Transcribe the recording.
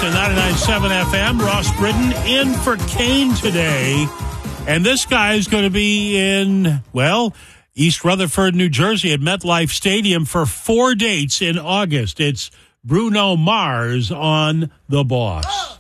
and 99.7 FM. Ross Britton in for Kane today. And this guy is going to be in, East Rutherford, New Jersey at MetLife Stadium for 4 dates in August. It's Bruno Mars on The Boss.